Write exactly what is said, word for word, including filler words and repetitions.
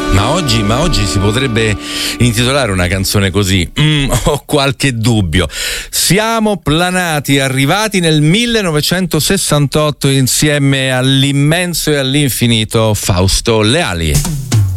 Ma oggi, ma oggi si potrebbe intitolare una canzone così? Mm, ho qualche dubbio. Siamo planati, arrivati nel millenovecentosessantotto insieme all'immenso e all'infinito Fausto Leali.